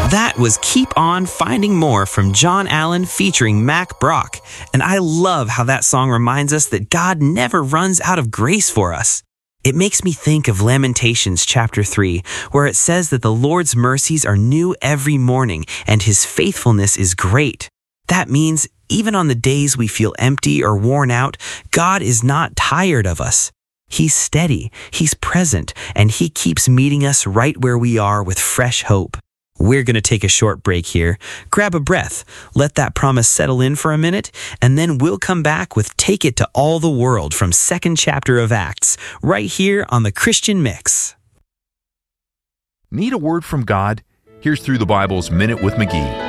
That was Keep On Finding More from John Allen featuring Mac Brock. And I love how that song reminds us that God never runs out of grace for us. It makes me think of Lamentations chapter 3, where it says that the Lord's mercies are new every morning and his faithfulness is great. That means even on the days we feel empty or worn out, God is not tired of us. He's steady, he's present, and he keeps meeting us right where we are with fresh hope. We're going to take a short break here. Grab a breath, let that promise settle in for a minute, and then we'll come back with Take It to All the World from 2nd chapter of Acts, right here on the Christian Mix. Need a word from God? Here's Through the Bible's Minute with McGee.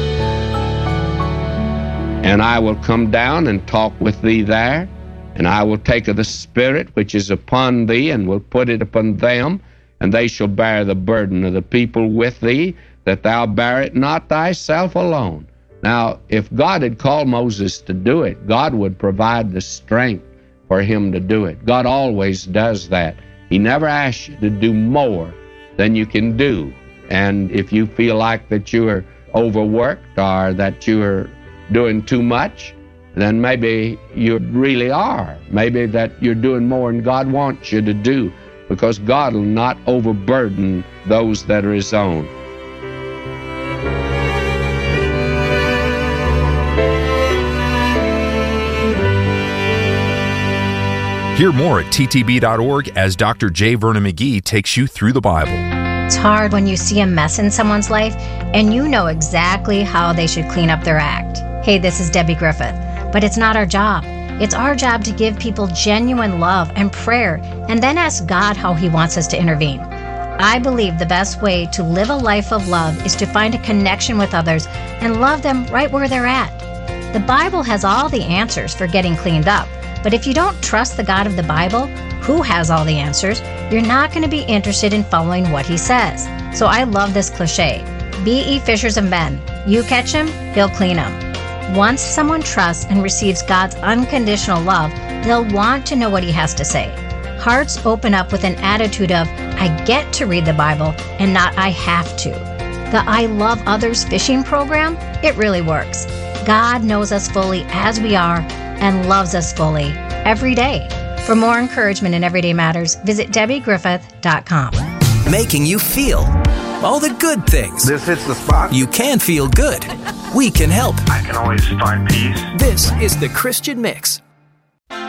And I will come down and talk with thee there, and I will take of the Spirit which is upon thee, and will put it upon them, and they shall bear the burden of the people with thee, that thou bear it not thyself alone. Now, if God had called Moses to do it, God would provide the strength for him to do it. God always does that. He never asks you to do more than you can do. And if you feel like that you are overworked or that you are doing too much, then maybe you really are. Maybe that you're doing more than God wants you to do, because God will not overburden those that are his own. Hear more at ttb.org as Dr. J. Vernon McGee takes you through the Bible. It's hard when you see a mess in someone's life and you know exactly how they should clean up their act. Hey, this is Debbie Griffith. But it's not our job. It's our job to give people genuine love and prayer and then ask God how he wants us to intervene. I believe the best way to live a life of love is to find a connection with others and love them right where they're at. The Bible has all the answers for getting cleaned up, but if you don't trust the God of the Bible, who has all the answers, you're not going to be interested in following what he says. So I love this cliche. Be ye fishers of men. You catch him, he'll clean them. Once someone trusts and receives God's unconditional love, they'll want to know what he has to say. Hearts open up with an attitude of, I get to read the Bible and not I have to. The I Love Others fishing program, it really works. God knows us fully as we are and loves us fully every day. For more encouragement in Everyday Matters, visit DebbieGriffith.com. Making you feel all the good things. This hits the spot. You can feel good. We can help. I can always find peace. This is the Christian Mix.